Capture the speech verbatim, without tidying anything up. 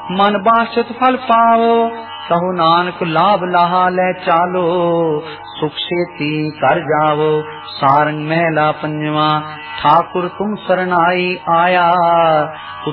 मन बासत फल पावो, कहु नानक लाभ लाहा ले चालो। सुख सेती कर जावो, सारंग महला पंजवा, ठाकुर तुम शरणाई आया।